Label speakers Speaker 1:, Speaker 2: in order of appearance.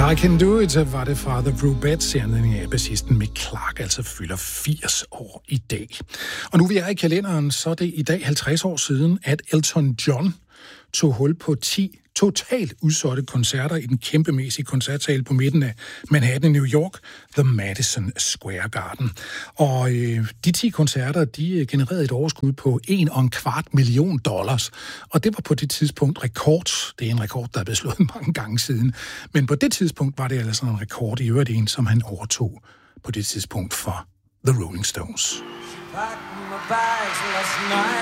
Speaker 1: I Can Do It var det fra The Rubettes, i anledning af bassisten Mick Clark, altså fylder 80 år i dag. Og nu vi er i kalenderen, så er det i dag 50 år siden, at Elton John tog hul på 10 totalt udsolgte koncerter i den kæmpemæssige koncertsal på midten af Manhattan i New York, The Madison Square Garden. Og de 10 koncerter, de genererede et overskud på $1,25 million. Og det var på det tidspunkt rekord. Det er en rekord, der er blevet slået mange gange siden. Men på det tidspunkt var det altså en rekord, i øvrigt en, som han overtog på det tidspunkt for The Rolling Stones.